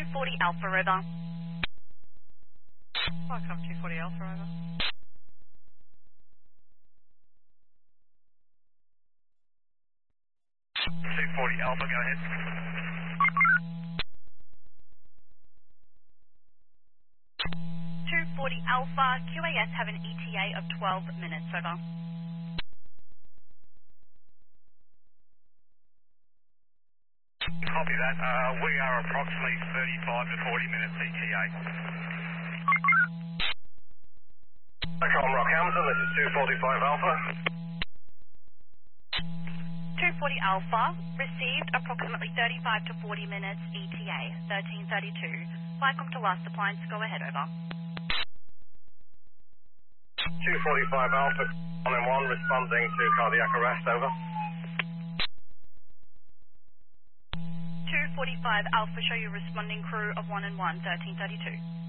240 Alpha, over. Welcome 240 Alpha, over. 240 Alpha, go ahead. 240 Alpha, QAS have an ETA of 12 minutes, over. Copy that. We are approximately 35 to 40 minutes ETA. Macomb Rockhampton, this is 245 Alpha. 240 Alpha, received approximately 35 to 40 minutes ETA, 1332. Welcome to last appliance, go ahead, over. 245 Alpha, 1-1, responding to cardiac arrest, over. 245 Alpha, show you responding crew of 1 and 1, 1332.